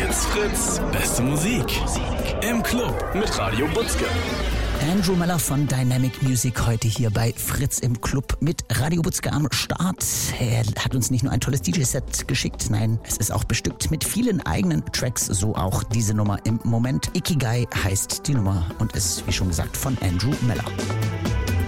It's Fritz, beste Musik. Im Club mit Radio Butzke. Andrew Meller von Dynamic Music heute hier bei Fritz im Club mit Radio Butzke am Start. Er hat uns nicht nur ein tolles DJ-Set geschickt, nein, es ist auch bestückt mit vielen eigenen Tracks, so auch diese Nummer im Moment. Ikigai heißt die Nummer und ist, wie schon gesagt, von Andrew Meller.